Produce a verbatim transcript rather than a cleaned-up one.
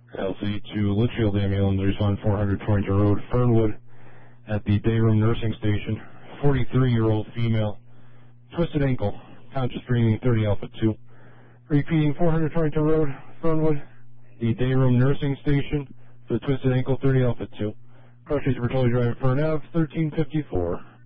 L C to Litchfield Ambulance, respond four hundred Torrington Road, Fernwood, at the day room nursing station. forty-three-year-old female, twisted ankle, conscious breathing, thirty Alpha two. Repeating, four hundred Torrington Road, Fernwood, the day room nursing station, for the twisted ankle, thirty Alpha two. Approaching to Bertolli Drive, Fern Ave, thirteen fifty-four.